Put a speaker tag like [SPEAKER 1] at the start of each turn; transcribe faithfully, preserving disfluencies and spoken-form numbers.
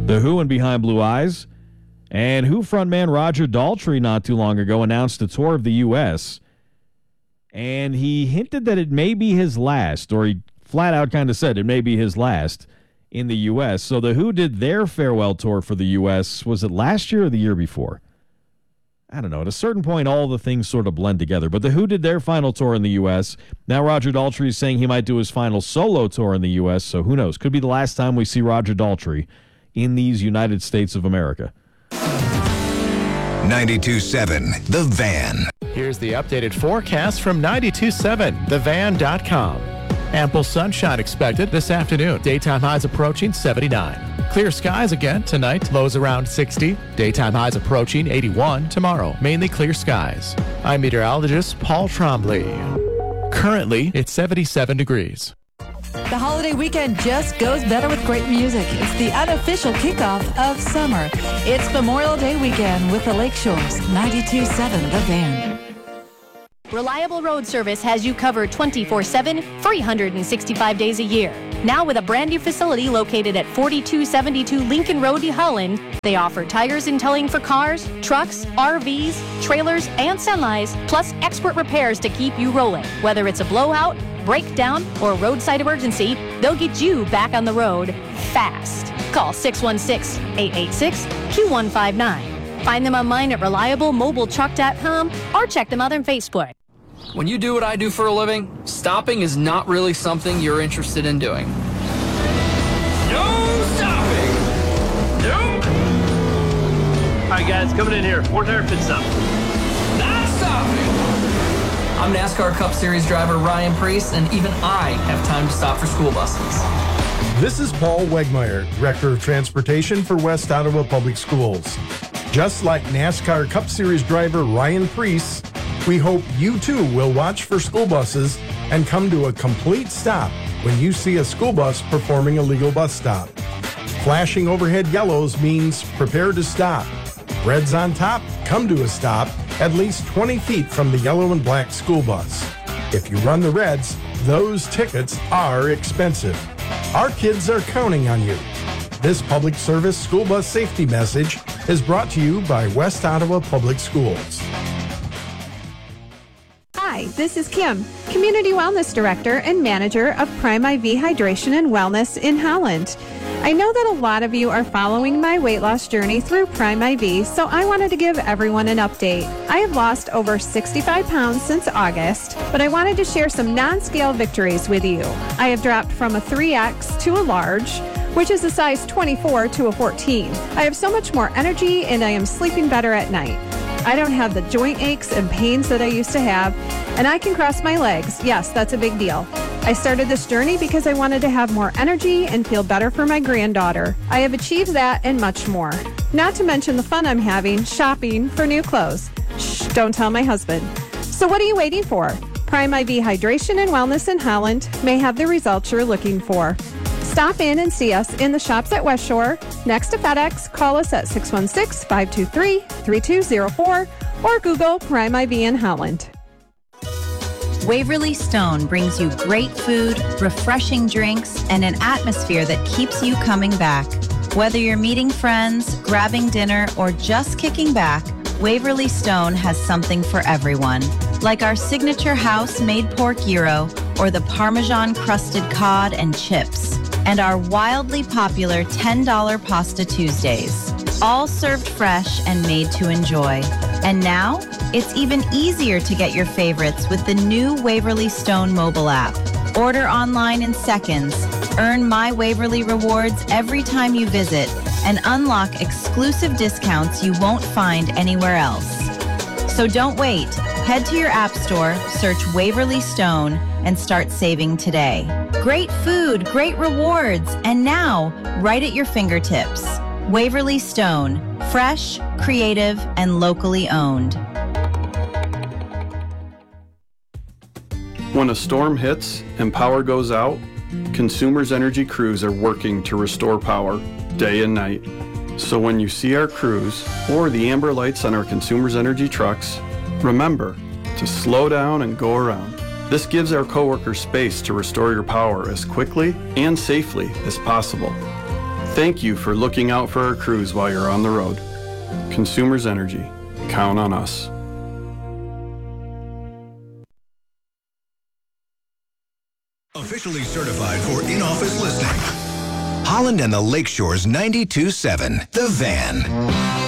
[SPEAKER 1] The Who and Behind Blue Eyes. And Who frontman Roger Daltrey not too long ago announced a tour of the U S And he hinted that it may be his last, or he flat out kind of said it may be his last in the U S So The Who did their farewell tour for the U S Was it last year or the year before? I don't know. At a certain point, all the things sort of blend together. But The Who did their final tour in the U S Now Roger Daltrey is saying he might do his final solo tour in the U S So who knows? Could be the last time we see Roger Daltrey in these United States of America.
[SPEAKER 2] ninety-two point seven The Van.
[SPEAKER 3] Here's the updated forecast from ninety-two point seven the van dot com. Ample sunshine expected this afternoon. Daytime highs approaching seventy-nine. Clear skies again tonight. Lows around sixty. Daytime highs approaching eighty-one tomorrow. Mainly clear skies. I'm meteorologist Paul Trombley. Currently, it's seventy-seven degrees.
[SPEAKER 4] The holiday weekend just goes better with great music. It's the unofficial kickoff of summer. It's Memorial Day weekend with the Lakeshores. ninety-two point seven The Van.
[SPEAKER 5] Reliable Road Service has you covered twenty-four seven, three hundred sixty-five days a year. Now with a brand new facility located at forty-two seventy-two Lincoln Road, New Holland, they offer tires and towing for cars, trucks, R Vs, trailers, and semis, plus expert repairs to keep you rolling. Whether it's a blowout, breakdown, or roadside emergency, they'll get you back on the road fast. Call six one six, eight eight six, two one five nine. Find them online at reliable mobile truck dot com or check them out on Facebook.
[SPEAKER 6] When you do what I do for a living, stopping is not really something you're interested in doing.
[SPEAKER 7] No stopping! Nope! Alright guys, coming in here. Four tire pit stop. Not stopping!
[SPEAKER 6] I'm NASCAR Cup Series driver Ryan Preece, and even I have time to stop for school buses.
[SPEAKER 8] This is Paul Wegmeyer, Director of Transportation for West Ottawa Public Schools. Just like NASCAR Cup Series driver Ryan Preece, we hope you too will watch for school buses and come to a complete stop when you see a school bus performing a legal bus stop. Flashing overhead yellows means prepare to stop. Reds on top, come to a stop at least twenty feet from the yellow and black school bus. If you run the reds, those tickets are expensive. Our kids are counting on you. This public service school bus safety message is brought to you by West Ottawa Public Schools.
[SPEAKER 9] Hi, this is Kim, Community Wellness Director and Manager of Prime I V Hydration and Wellness in Holland. I know that a lot of you are following my weight loss journey through Prime I V, so I wanted to give everyone an update. I have lost over sixty-five pounds since August, but I wanted to share some non-scale victories with you. I have dropped from a three X to a large, which is a size twenty-four to a fourteen. I have so much more energy and I am sleeping better at night. I don't have the joint aches and pains that I used to have, and I can cross my legs. Yes, that's a big deal. I started this journey because I wanted to have more energy and feel better for my granddaughter. I have achieved that and much more. Not to mention the fun I'm having shopping for new clothes. Shh, don't tell my husband. So what are you waiting for? Prime I V Hydration and Wellness in Holland may have the results you're looking for. Stop in and see us in the shops at West Shore, next to FedEx. Call us at six one six, five two three, three two zero four or Google Prime I V in Holland.
[SPEAKER 10] Waverly Stone brings you great food, refreshing drinks, and an atmosphere that keeps you coming back. Whether you're meeting friends, grabbing dinner, or just kicking back, Waverly Stone has something for everyone. Like our signature house-made pork gyro or the Parmesan-crusted cod and chips, and our wildly popular ten dollar Pasta Tuesdays. All served fresh and made to enjoy. And now, it's even easier to get your favorites with the new Waverly Stone mobile app. Order online in seconds, earn My Waverly rewards every time you visit, and unlock exclusive discounts you won't find anywhere else. So don't wait. Head to your app store, search Waverly Stone, and start saving today. Great food, great rewards, and now, right at your fingertips. Waverly Stone, fresh, creative, and locally owned.
[SPEAKER 11] When a storm hits and power goes out, Consumers Energy crews are working to restore power day and night. So when you see our crews or the amber lights on our Consumers Energy trucks, remember to slow down and go around. This gives our coworkers space to restore your power as quickly and safely as possible. Thank you for looking out for our crews while you're on the road. Consumers Energy. Count on us.
[SPEAKER 2] Officially certified for in-office listening. Holland and the Lakeshores ninety-two point seven, The Van.